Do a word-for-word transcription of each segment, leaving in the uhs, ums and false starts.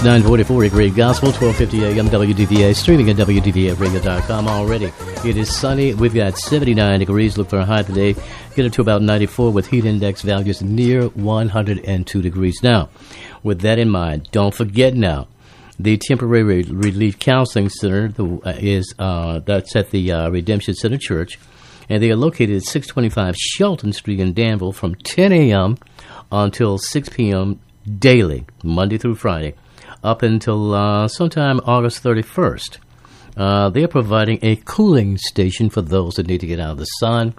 nine forty-four, Great Gospel, twelve fifty a.m. W D V A, streaming at W D V A radio dot com already. It is sunny. We've got seventy-nine degrees. Look for a high today. Get up to about ninety-four with heat index values near one hundred two degrees. Now, with that in mind, don't forget now, the Temporary Relief Counseling Center is uh, that's at the uh, Redemption Center Church, and they are located at six twenty-five Shelton Street in Danville from ten a.m. until six p.m. daily, Monday through Friday, up until uh, sometime August thirty-first. Uh, they're providing a cooling station for those that need to get out of the sun.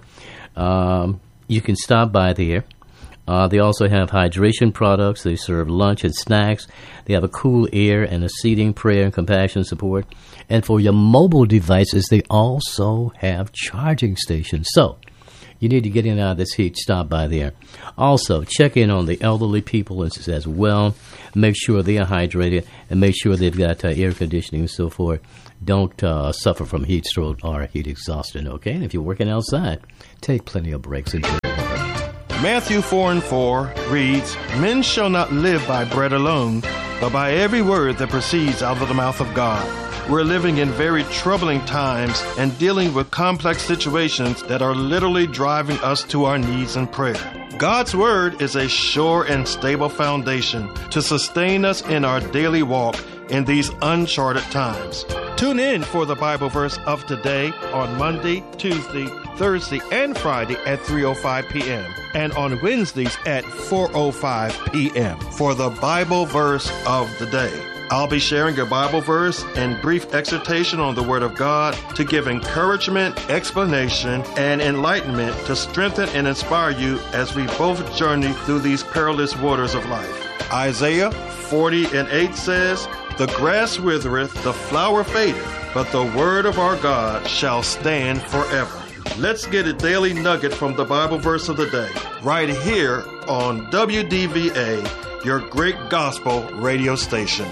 Um, you can stop by there. Uh, they also have hydration products. They serve lunch and snacks. They have a cool air and a seating, prayer, and compassion support. And for your mobile devices, they also have charging stations. So, you need to get in and out of this heat, stop by there. Also, check in on the elderly people as, as well. Make sure they are hydrated and make sure they've got uh, air conditioning and so forth. Don't uh, suffer from heat stroke or heat exhaustion, okay? And if you're working outside, take plenty of breaks and water. Matthew four and four reads, Men shall not live by bread alone, but by every word that proceeds out of the mouth of God. We're living in very troubling times and dealing with complex situations that are literally driving us to our knees in prayer. God's Word is a sure and stable foundation to sustain us in our daily walk in these uncharted times. Tune in for the Bible verse of today on Monday, Tuesday, Thursday, and Friday at three oh five p.m. and on Wednesdays at four oh five p.m. for the Bible verse of the day. I'll be sharing a Bible verse and brief exhortation on the Word of God to give encouragement, explanation, and enlightenment to strengthen and inspire you as we both journey through these perilous waters of life. Isaiah forty and eight says, The grass withereth, the flower fadeth, but the word of our God shall stand forever. Let's get a daily nugget from the Bible verse of the day, right here on W D V A, your great gospel radio station.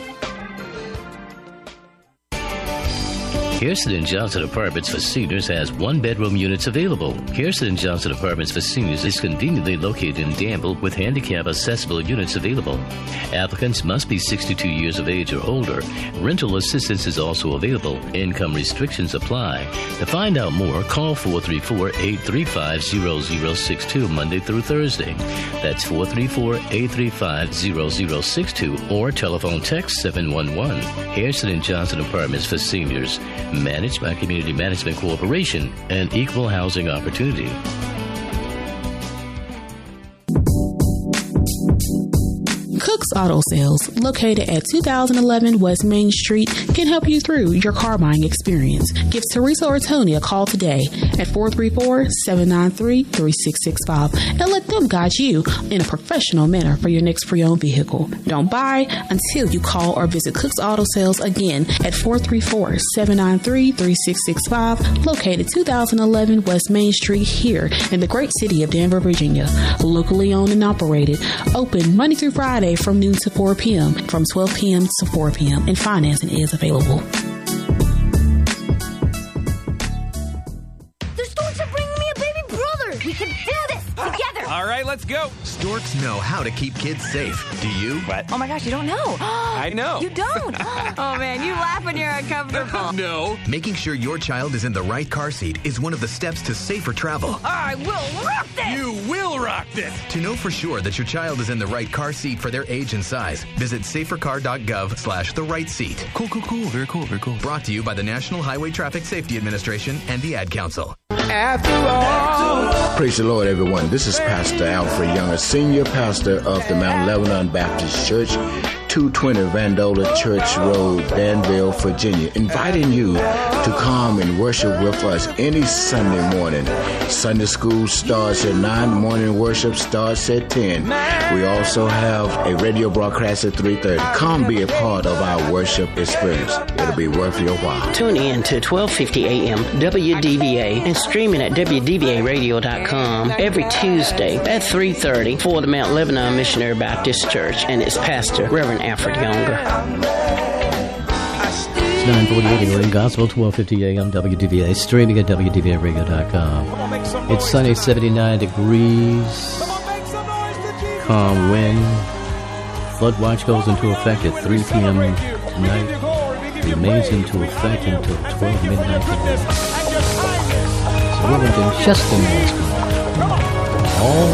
Harrison and Johnson Apartments for Seniors has one-bedroom units available. Harrison and Johnson Apartments for Seniors is conveniently located in Danville with handicap-accessible units available. Applicants must be sixty-two years of age or older. Rental assistance is also available. Income restrictions apply. To find out more, call four three four, eight three five, zero zero six two Monday through Thursday. That's four three four, eight three five, zero zero six two or telephone text seven one one. Harrison and Johnson Apartments for Seniors, managed by Community Management Corporation and Equal Housing Opportunity. Cook's Auto Sales, located at two thousand eleven West Main Street, can help you through your car buying experience. Give Teresa or Tony a call today at four three four, seven nine three, three six six five and let them guide you in a professional manner for your next pre-owned vehicle. Don't buy until you call or visit Cook's Auto Sales again at four three four, seven nine three, three six six five, located two thousand eleven West Main Street here in the great city of Danville, Virginia. Locally owned and operated. Open Monday through Friday from noon to four p.m., from twelve p.m. to four p.m., and financing is available. The Storks are bringing me a baby brother! We can do this together! All right, let's go! Storks know how to keep kids safe. Do you? What? Oh my gosh, you don't know! I know! You don't! Oh man, you laugh when you're uncomfortable. No! Making sure your child is in the right car seat is one of the steps to safer travel. I will rock this! You will rock this! To know for sure that your child is in the right car seat for their age and size, visit safercar.gov slash the right seat. Cool, cool, cool. Very cool, very cool. Brought to you by the National Highway Traffic Safety Administration and the Ad Council. After all. Praise the Lord, everyone. This is Pastor Alfred Young, a senior pastor of the Mount Lebanon Baptist Church, two twenty Vandola Church Road, Danville, Virginia, inviting you to come and worship with us any Sunday morning. Sunday school starts at nine, morning worship starts at ten. We also have a radio broadcast at three thirty. Come be a part of our worship experience. It'll be worth your while. Tune in to twelve fifty a.m. W D V A and streaming at W D V A radio dot com every Tuesday at three thirty for the Mount Lebanon Missionary Baptist Church and its pastor, Reverend Alfred Younger. It's nine forty-eight Great Gospel, twelve fifty a.m. W D V A, streaming at W D V A radio dot com. It's sunny, seventy-nine degrees, calm wind, Flood watch goes into effect at three p.m. tonight. Remains into effect until twelve midnight today. So we're going to just in all